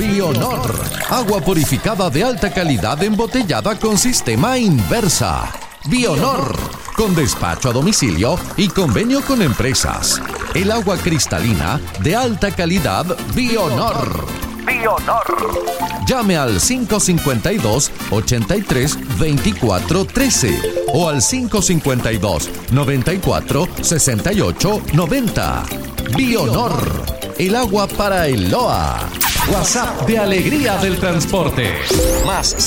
Bionor, agua purificada de alta calidad embotellada con sistema inversa. Bionor, con despacho a domicilio y convenio con empresas. El agua cristalina de alta calidad Bionor. Bionor. Llame al 552-83-2413 o al 552-94-68-90. Bionor, el agua para el Loa. WhatsApp de Alegría del Transporte. Más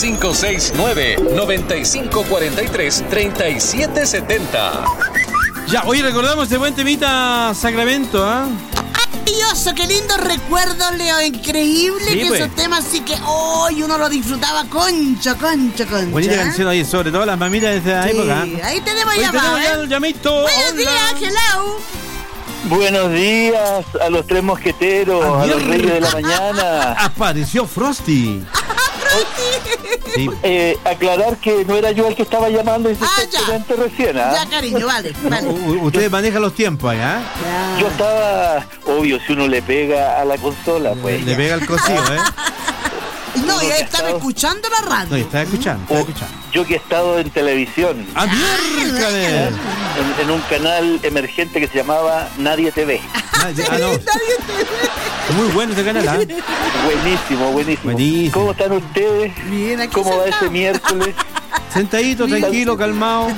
569-9543-3770. Ya, hoy recordamos este buen temita Sacramento, ¿ah? Maravilloso, qué lindo recuerdo, Leo, increíble, Sí, que pues. esos temas sí que hoy uno lo disfrutaba concha. Bonita canción, oye, sobre todo las mamitas de esa Sí, época. ahí tenemos Hoy llamado, tenemos ya el llamito. Buenos días, hello. Buenos días a los tres mosqueteros, a los reyes de la mañana. Apareció Frosty. Sí. Aclarar que no era yo el que estaba llamando insistentemente recién, ¿ah? Ya, cariño, vale. Ustedes manejan los tiempos allá. Yo estaba, obvio, si uno le pega a la consola, pues. Le pega el cocido, ¿eh? No, ya estaba escuchando la radio. No, estaba escuchando. Yo que he estado en televisión. ¡Ah, miércoles! En un canal emergente que se llamaba Nadie TV. Muy bueno ese canal, ¿ah? Buenísimo. ¿Cómo están ustedes? Bien, aquí ¿Cómo va sentado. ese miércoles? Sentadito, tranquilo, calmado.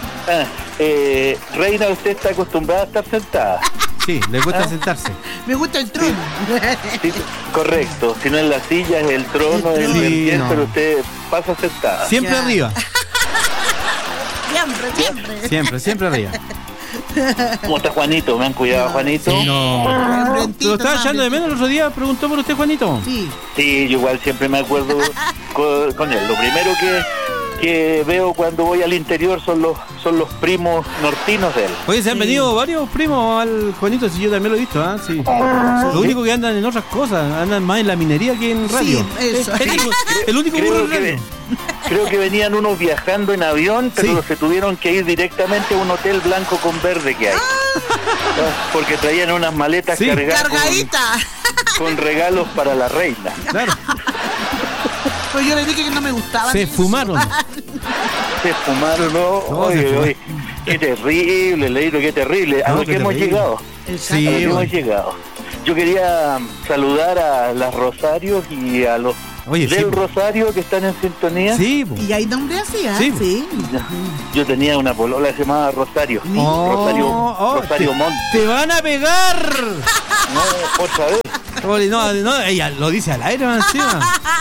Reina, usted está acostumbrada a estar sentada. Sí, le gusta sentarse. Me gusta el trono. Sí, correcto. Si no en la silla, es el trono, el Sí, vertiente, no. pero usted pasa sentada. Siempre Ya. arriba. Siempre. Siempre arriba. ¿Cómo está Juanito? ¿Me han cuidado, Juanito? Sí, no. ¿Lo estaba echando de menos el otro día? Preguntó por usted, Juanito. Sí. Sí, yo igual siempre me acuerdo con él. Lo primero que veo cuando voy al interior son los primos nortinos de él. Oye, se han venido varios primos al Juanito, si yo también lo he visto, ¿ah? Sí. Lo único que andan en otras cosas, andan más en la minería que en radio. Sí, eso. El único burro en radio. Creo que venían unos viajando en avión, pero se tuvieron que ir directamente a un hotel blanco con verde que hay. Porque traían unas maletas cargadas Cargadita. con regalos para la reina. Claro. Pues yo le dije que no me gustaban. Se fumaron. Se fumaron, ¿no? Oye, qué terrible, Leito, qué terrible. A lo que hemos llegado. Sí, a lo que hemos llegado. Yo quería saludar a las Rosarios y a los del Rosario que están en sintonía. Sí, Y hay nombre así, ¿ah? Sí. Yo tenía una polola que se llamaba Rosario. Rosario Montt. ¡Te van a pegar! No, otra vez. Oye, no, ella lo dice al aire más encima.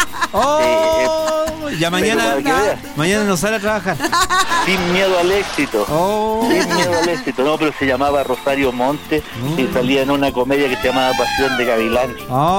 Ya mañana no sale a trabajar. Sin miedo al éxito. Sin miedo al éxito. No, pero se llamaba Rosario Monte y salía en una comedia que se llamaba Pasión de Gavilanes.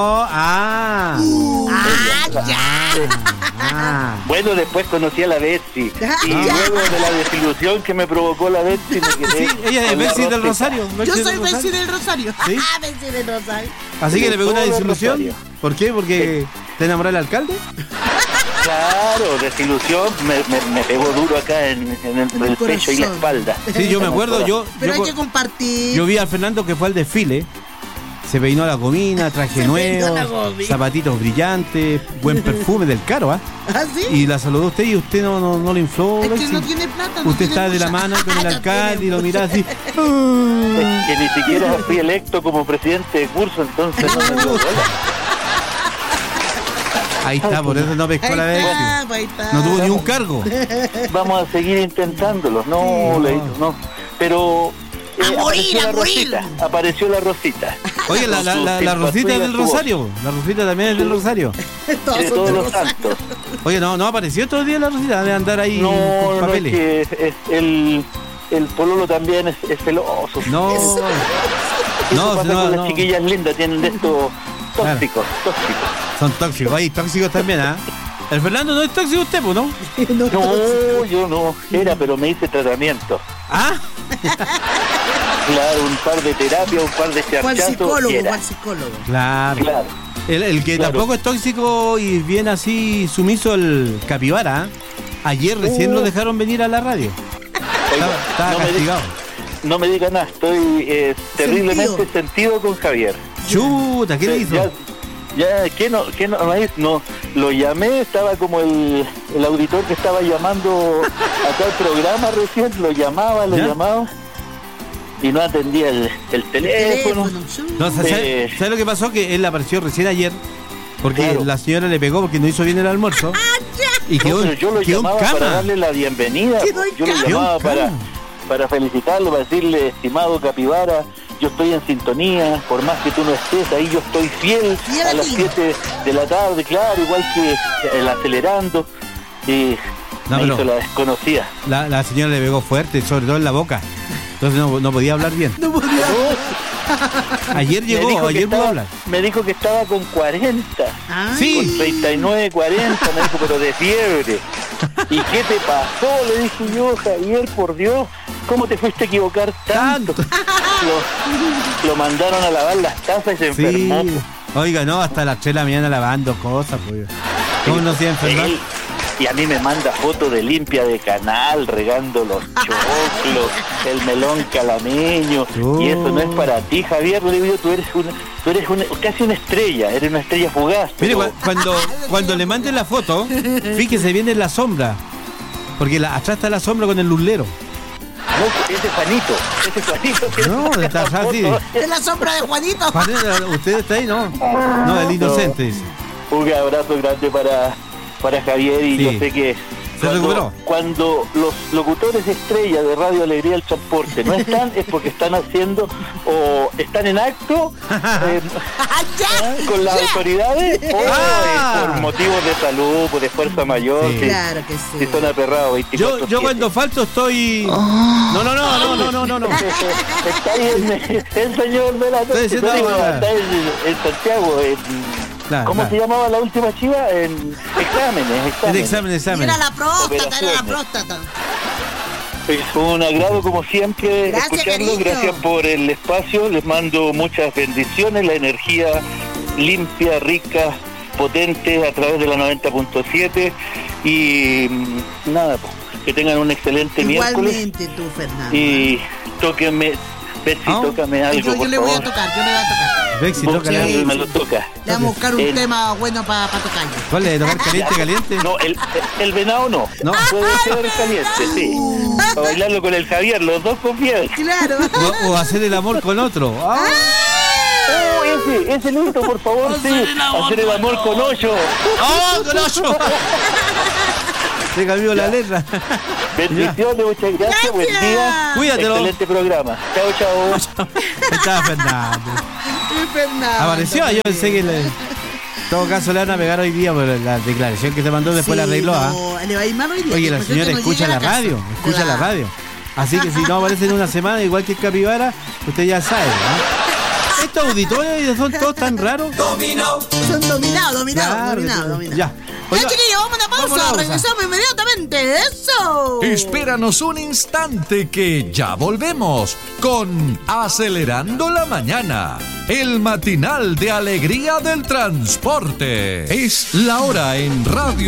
Bueno, después conocí a la Betsy y luego de la desilusión que me provocó la Betsy me quedé. Sí, ella es Betsy del Rosario. Yo soy Betsy del Rosario. ¿Sí? Betsy del Rosario. Así que le pegó una desilusión. ¿Por qué? ¿Porque te enamoró el alcalde? Claro, desilusión me pegó duro acá en el pecho y la espalda. Sí, yo me acuerdo, Pero hay que compartir. Yo vi a Fernando que fue al desfile. Se peinó la gomina, traje nuevo, zapatitos brillantes, buen perfume del caro, ¿ah? ¿Ah, sí? Y la saludó usted y usted no lo infló. Es que Betsy. no tiene plata. Usted está de la mano con el alcalde y lo mira así. Es que ni siquiera fui electo como presidente de curso, entonces no me dio bola. Ahí está, por eso no pescó la vez. No tuvo ni un cargo. Vamos a seguir intentándolo. No, Leito, no. Pero apareció la Rosita. Oye, la Rosita es del Rosario. La Rosita también es del Rosario. De todos los santos. Oye, no apareció todo el día la Rosita de andar ahí con papeles. No, es que el pololo también es celoso. Las chiquillas lindas tienen de estos tóxicos. Son tóxicos, ahí tóxicos también, ¿ah? El Fernando no es tóxico usted, pues, ¿no? No, yo no. Pero me hice tratamiento. ¿Ah? Claro, un par de terapias, un par de charchazos. Fue al psicólogo. Claro. El que tampoco es tóxico y viene así sumiso el capibara. Ayer recién lo dejaron venir a la radio. Estaba castigado. No me diga nada, estoy terriblemente sentido con Javier. Chuta, ¿qué le hizo? Ya, ¿qué no, no, lo llamé, estaba como el auditor que estaba llamando acá el programa recién, lo llamaba y no atendía el teléfono. No, ¿sabes lo que pasó? Que él apareció recién ayer porque la señora le pegó porque no hizo bien el almuerzo y quedó, pero yo lo llamaba para darle la bienvenida, yo lo llamaba para felicitarlo, para decirle, estimado Capibara, yo estoy en sintonía, por más que tú no estés ahí, yo estoy fiel a las 7 de la tarde, claro, igual que el Acelerando, y me hizo la desconocida. La señora le pegó fuerte, sobre todo en la boca, entonces no podía hablar bien. No podía hablar. Ayer pudo hablar. Me dijo que estaba con 40, sí, con 39, 40, me dijo, pero de fiebre. ¿Y qué te pasó? Le dije yo, Javier, por Dios, ¿cómo te fuiste a equivocar tanto? Lo mandaron a lavar las tazas y se enfermó. Oiga, no, hasta las 3 de la mañana lavando cosas, pues. ¿Cómo no se iba a enfermar? Y a mí me manda fotos de limpia de canal, regando los choclos, el melón calameño, y eso no es para ti, Javier. Le digo, tú eres casi una estrella, eres una estrella fugaz. Mire, cuando le manden la foto, fíjese bien en la sombra, porque atrás está la sombra con el lulero. No, ese Juanito. No, está atrás, sí. Es la sombra de Juanito. ¿Usted está ahí? No, el inocente, dice. Un abrazo grande para Javier, y yo sé que cuando los locutores estrella de Radio Alegría del Transporte no están, es porque están haciendo o están en acto con las autoridades o por motivos de salud o de fuerza mayor. Sí. Claro que sí. Si son aperrados 24/7. Yo cuando falto estoy... No. Está ahí el señor de la... Está en Santiago, ¿cómo se llamaba la última chiva? En exámenes. Era la próstata. Es un agrado como siempre escucharlos, cariño. Gracias por el espacio, les mando muchas bendiciones, la energía limpia, rica, potente a través de la 90.7 y nada, que tengan un excelente miércoles. Igualmente tú, Fernando. Y tóquenme, Betsy, tócame algo, yo le voy a tocar, Betsy, tócale algo. Me lo toca. Le vamos a buscar un tema bueno para tocar. ¿Cuál es? ¿Tocar caliente? No, el venado no. Puede ser caliente, sí. Para bailarlo con el Javier, los dos con fiebre. Claro. O hacer el amor con otro. Ese lindo, por favor, sí. Hacer el amor con hoyo. ¡Con hoyo! Se cambió la letra. Bendiciones, muchas gracias, buen día. Cuídatelo. Excelente programa. Chao. Estaba Fernando. Apareció, yo pensé que en todo caso le van a pegar hoy día por la declaración que se mandó, después la arregló. Le va a ir mal hoy día. Oye, la señora escucha la radio, la radio. Así que si no aparece en una semana, igual que el Capibara, usted ya sabe, ¿no? Estos auditores son todos tan raros. Son dominados. Ya. Ya, chiquillos, vamos a una pausa. Regresamos inmediatamente. ¡Eso! Espéranos un instante que ya volvemos con Acelerando la Mañana, el matinal de alegría del transporte. Es la hora en Radio